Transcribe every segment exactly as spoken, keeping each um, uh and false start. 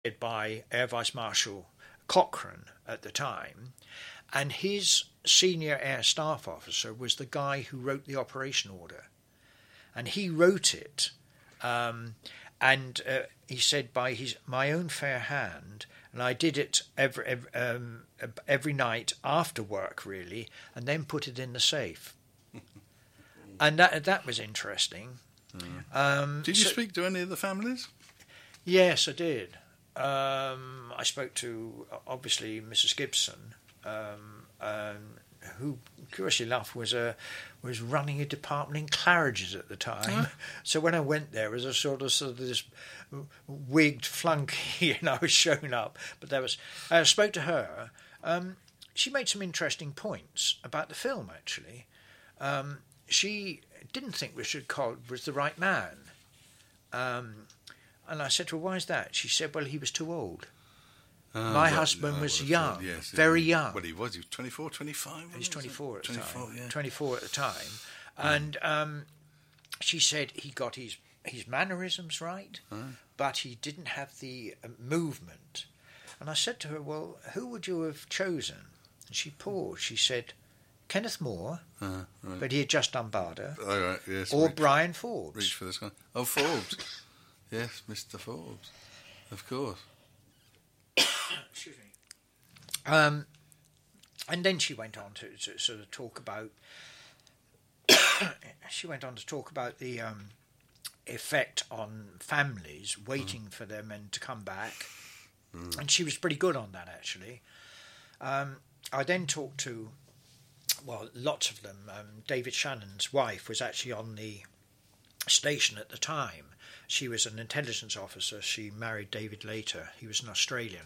by Air Vice Marshal Cochrane at the time, and his senior air staff officer was the guy who wrote the operation order, and he wrote it, um, and uh, he said by his my own fair hand, and I did it every every, um, every night after work really, and then put it in the safe, and that that was interesting. Mm. Um, did you so, speak to any of the families? Yes, I did. Um, I spoke to obviously Missus Gibson, um, um, who, curiously enough, was a was running a department in Claridge's at the time. Huh? So when I went there, as a sort of sort of this wigged flunky, and I was shown up. But there was I spoke to her. Um, she made some interesting points about the film. Actually, um, she didn't think Richard Codd was the right man. Um, And I said to her, why is that? She said, well, he was too old. Uh, My well, husband was young, thought, yes, he, very young. Well, he was. He was twenty-four, twenty-five? He was twenty-four at the twenty-four, time. Yeah. twenty-four at the time. Mm. And um, she said he got his, his mannerisms right, mm. but he didn't have the uh, movement. And I said to her, well, who would you have chosen? And she paused. She said, Kenneth Moore, uh, right. but he had just done Barda, oh, right, yes, or reach, Brian Forbes. Reach for this guy. Oh, Forbes. Yes, Mister Forbes, of course. Excuse me. Um, and then she went on to, to sort of talk about. she went on to talk about the um, effect on families waiting mm. for their men to come back, mm. and she was pretty good on that actually. Um, I then talked to, well, lots of them. Um, David Shannon's wife was actually on the station at the time. She was an intelligence officer. She married David later. He was an Australian.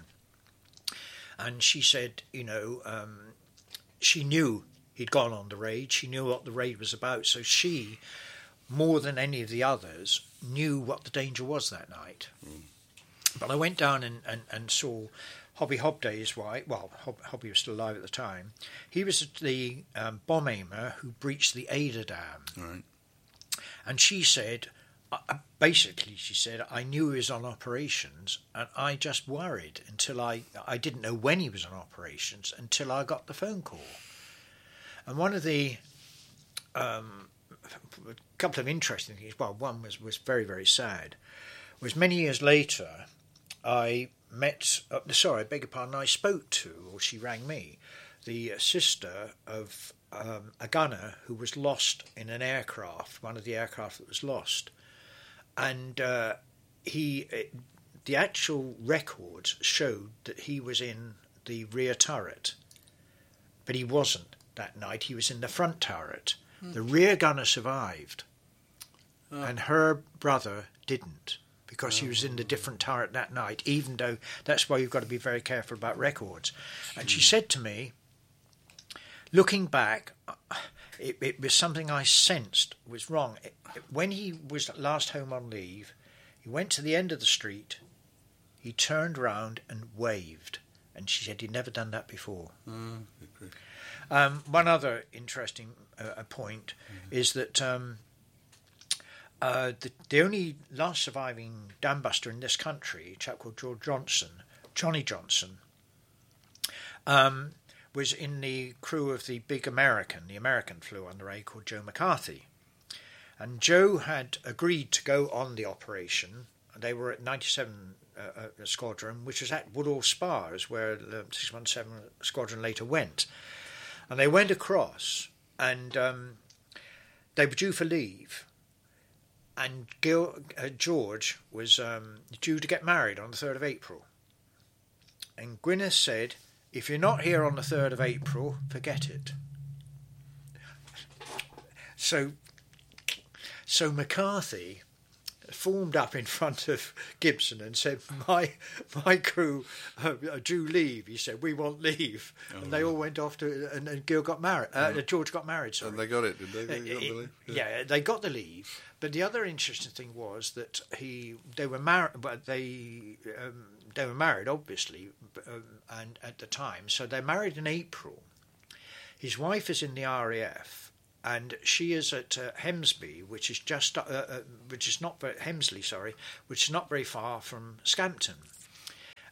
And she said, you know, um, she knew he'd gone on the raid. She knew what the raid was about. So she, more than any of the others, knew what the danger was that night. Mm. But I went down and, and, and saw Hobby Hobday's wife. Well, Hob- Hobby was still alive at the time. He was the um, bomb aimer who breached the Ada Dam. Right. And she said... Basically, she said, I knew he was on operations, and I just worried until I I didn't know when he was on operations until I got the phone call. And one of the um, a couple of interesting things. Well, one was was very very sad. Was many years later, I met. Uh, sorry, I beg your pardon. I spoke to, or she rang me, the sister of um, a gunner who was lost in an aircraft, one of the aircraft that was lost. And uh, he, the actual records showed that he was in the rear turret, but he wasn't that night. He was in the front turret. Mm. The rear gunner survived, oh. and her brother didn't because oh. he was in the different turret that night. Even though that's why you've got to be very careful about records. And mm. she said to me, looking back. It, it was something I sensed was wrong. It, it, when he was last home on leave, he went to the end of the street, he turned round and waved. And she said he'd never done that before. Mm, um, one other interesting uh, point mm-hmm. is that um, uh, the, the only last surviving dambuster in this country, a chap called George Johnson, Johnny Johnson, um, was in the crew of the big American. The American flew under a called Joe McCarthy. And Joe had agreed to go on the operation. They were at ninety-seven uh, uh, Squadron, which was at Woodall Spars, where the six one seven Squadron later went. And they went across, and um, they were due for leave. And Gil, uh, George was um, due to get married on the third of April. And Gwyneth said, if you're not here on the third of April, forget it. So, so McCarthy formed up in front of Gibson and said, my my crew uh, are due leave. He said, we want leave. Oh, and they all went off to, and, and Gil got married. Uh, oh. George got married, sorry. And they got it, did they? they got it, the leave? Yeah. yeah, they got the leave. But the other interesting thing was that he, they were married, but they, um, they were married, obviously, um, and at the time. So they're married in April. His wife is in the R A F, and she is at uh, Hemsby, which is just, uh, uh, which is not very, Hemsley, sorry, which is not very far from Scampton.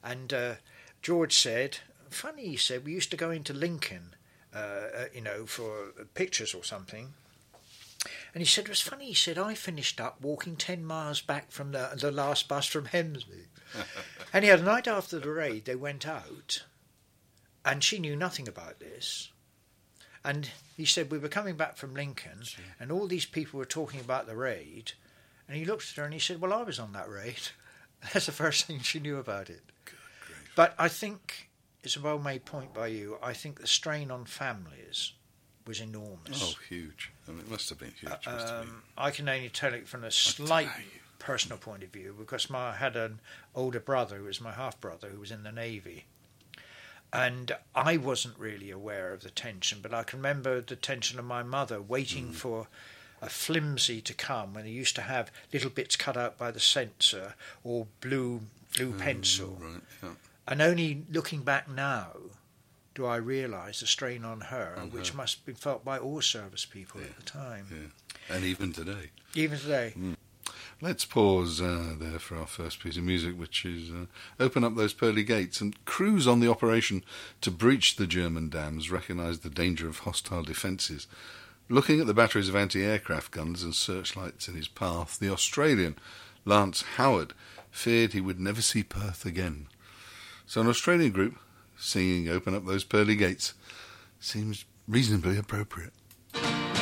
And uh, George said, funny, he said, we used to go into Lincoln, uh, uh, you know, for pictures or something. And he said, it was funny, he said, I finished up walking ten miles back from the, the last bus from Hemsley. And he had a night after the raid, they went out, and she knew nothing about this. And he said, we were coming back from Lincoln, and all these people were talking about the raid. And he looked at her and he said, well, I was on that raid. That's the first thing she knew about it. But I think it's a well-made point by you. I think the strain on families was enormous. Oh, huge. I mean, it must have been huge. Uh, must have been. um, I can only tell it from a slight personal point of view, because my, I had an older brother who was my half-brother who was in the Navy. And I wasn't really aware of the tension, but I can remember the tension of my mother waiting mm. for a flimsy to come when they used to have little bits cut out by the censor or blue blue mm, pencil. Right, yeah. And only looking back now do I realise the strain on her, on which her. must have been felt by all service people yeah. at the time. Yeah. And even today. Even today. Mm. Let's pause uh, there for our first piece of music, which is uh, Open Up Those Pearly Gates. And crews on the operation to breach the German dams recognised the danger of hostile defences. Looking at the batteries of anti-aircraft guns and searchlights in his path, the Australian, Lance Howard, feared he would never see Perth again. So an Australian group singing Open Up Those Pearly Gates seems reasonably appropriate.